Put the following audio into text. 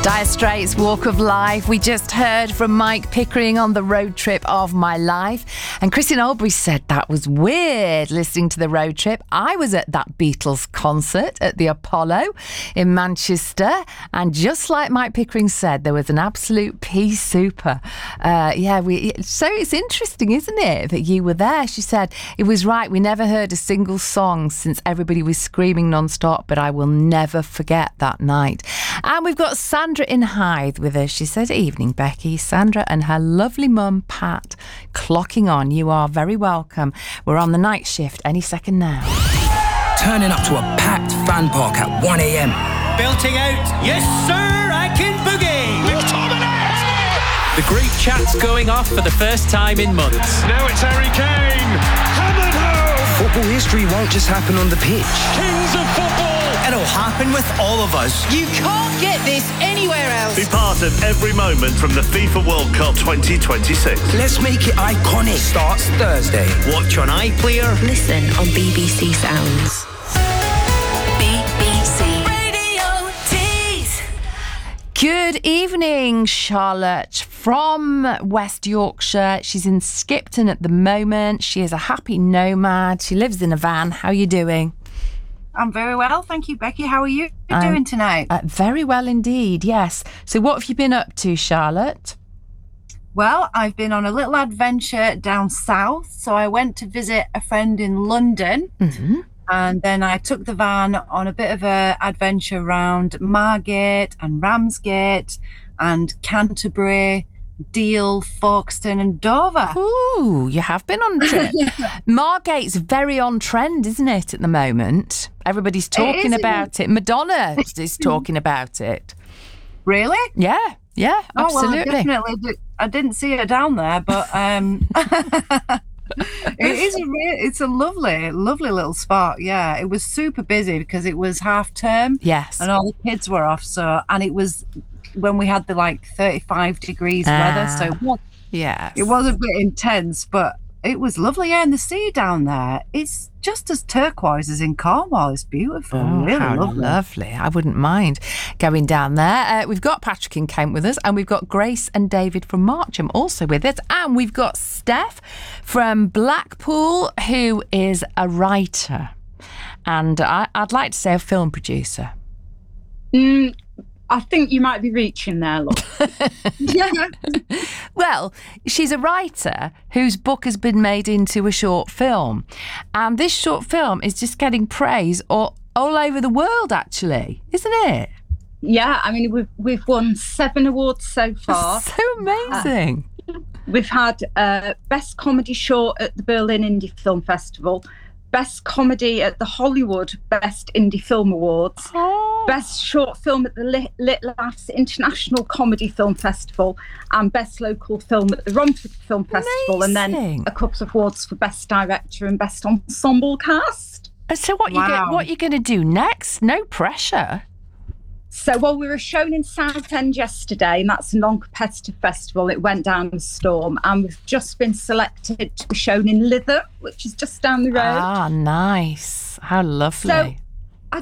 Dire Straits, Walk of Life. We just heard from Mike Pickering on The Road Trip of My Life. And Christian Albury said that was weird, listening to The Road Trip. I was at that Beatles concert at the Apollo in Manchester. And just like Mike Pickering said, there was an absolute pea super. So it's interesting, isn't it, that you were there? She said, it was right. We never heard a single song since everybody was screaming non-stop, but I will never forget that night. And we've got Sandra in Hythe with us. She said, evening, Becky. Sandra and her lovely mum, Pat, clocking on. You are very welcome. We're on the night shift any second now. Turning up to a packed fan park at 1 a.m. Belting out, yes sir, I can boogie. The group chat's going off for the first time in months. Now it's Harry Kane. Hammered home. Football history won't just happen on the pitch. Kings of football. It'll happen with all of us. You can't get this anywhere else. Be part of every moment from the FIFA World Cup 2026. Let's make it iconic. Starts Thursday. Watch on iPlayer. Listen on BBC Sounds. BBC Radio Tees. Good evening, Charlotte from West Yorkshire. She's in Skipton at the moment. She is a happy nomad. She lives in a van. How are you doing? I'm very well, thank you, Becky. How are you doing tonight? Very well indeed, yes. So what have you been up to, Charlotte? Well, I've been on a little adventure down south. So I went to visit a friend in London. Mm-hmm. And then I took the van on a bit of an adventure around Margate and Ramsgate and Canterbury, Deal, Folkestone and Dover. Ooh, you have been on a trip. Margate's very on trend, isn't it, at the moment? Everybody's talking about it. Madonna is talking about it. Really? Yeah, absolutely. Well, definitely. I didn't see her down there, but it's a lovely little spot. Yeah, it was super busy because it was half term. Yes. And all the kids were off. And it was when we had the 35 degrees weather, so it was a bit intense, but it was lovely. Yeah, and the sea down there, it's just as turquoise as in Cornwall. It's beautiful. Really how lovely. I wouldn't mind going down there. We've got Patrick in Kent with us, and we've got Grace and David from Marcham also with us, and we've got Steph from Blackpool, who is a writer, and I'd like to say a film producer. I think you might be reaching there, look. Well, she's a writer whose book has been made into a short film. And this short film is just getting praise all over the world, actually, isn't it? Yeah, I mean, we've won 7 awards so far. So amazing. We've had Best Comedy Short at the Berlin Indie Film Festival, Best Comedy at the Hollywood Best Indie Film Awards, Best Short Film at the Lit Laughs International Comedy Film Festival, and Best Local Film at the Romford Film Festival, and then a couple of awards for Best Director and Best Ensemble Cast. So what you going to do next? No pressure. So, we were shown in Southend yesterday, and that's a non-competitive festival. It went down a storm, and we've just been selected to be shown in Lytham, which is just down the road. Ah, nice. How lovely. So,